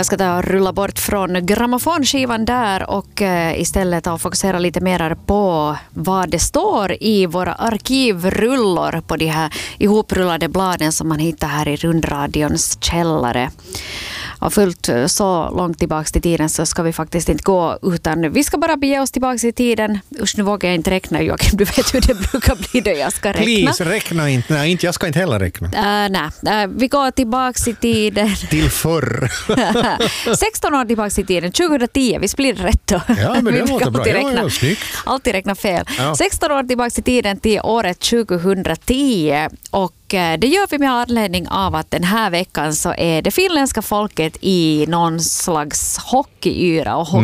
Jag ska ta och rulla bort från grammofonskivan där och istället fokusera lite mer på vad det står i våra arkivrullor på de här ihoprullade bladen som man hittar här i rundradions källare. Och fullt så långt tillbaka till tiden så ska vi faktiskt inte gå, utan vi ska bara bege oss tillbaka i tiden. Usch, nu vågar jag inte räkna, Joakim. Du vet hur det brukar bli då jag ska räkna. Please, räkna inte. Nej, jag ska inte heller räkna. Nej, vi går tillbaka i tiden. Till förr. 16 år tillbaka i tiden, 2010. Vi blir rätt då. Ja, men det låter bra. Ja, snyggt. Alltid räkna fel. Ja. 16 år tillbaka i tiden till året 2010. Och det gör vi med anledning av att den här veckan så är det finländska folket i någon slags hockeyra och